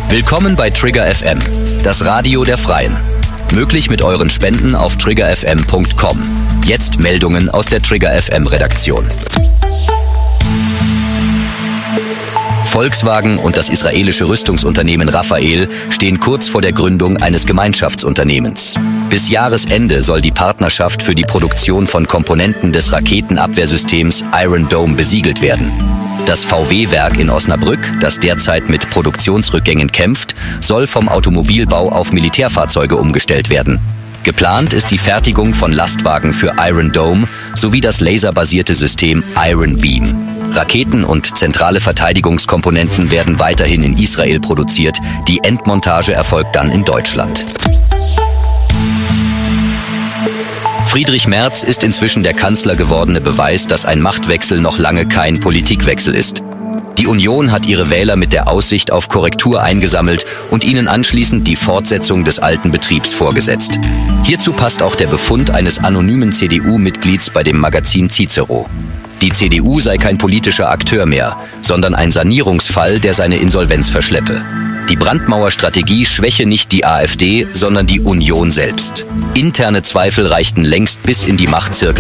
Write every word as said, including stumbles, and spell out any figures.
Willkommen bei Trigger F M, das Radio der Freien. Möglich mit euren Spenden auf trigger f m punkt com. Jetzt Meldungen aus der Trigger F M Redaktion. Volkswagen und das israelische Rüstungsunternehmen Rafael stehen kurz vor der Gründung eines Gemeinschaftsunternehmens. Bis Jahresende soll die Partnerschaft für die Produktion von Komponenten des Raketenabwehrsystems Iron Dome besiegelt werden. Das V W-Werk in Osnabrück, das derzeit mit Produktionsrückgängen kämpft, soll vom Automobilbau auf Militärfahrzeuge umgestellt werden. Geplant ist die Fertigung von Lastwagen für Iron Dome sowie das laserbasierte System Iron Beam. Raketen und zentrale Verteidigungskomponenten werden weiterhin in Israel produziert, die Endmontage erfolgt dann in Deutschland. Friedrich Merz ist inzwischen der Kanzler gewordene Beweis, dass ein Machtwechsel noch lange kein Politikwechsel ist. Die Union hat ihre Wähler mit der Aussicht auf Korrektur eingesammelt und ihnen anschließend die Fortsetzung des alten Betriebs vorgesetzt. Hierzu passt auch der Befund eines anonymen C D U-Mitglieds bei dem Magazin Cicero. Die C D U sei kein politischer Akteur mehr, sondern ein Sanierungsfall, der seine Insolvenz verschleppe. Die Brandmauerstrategie schwäche nicht die AfD, sondern die Union selbst. Interne Zweifel reichten längst bis in die Machtzirkel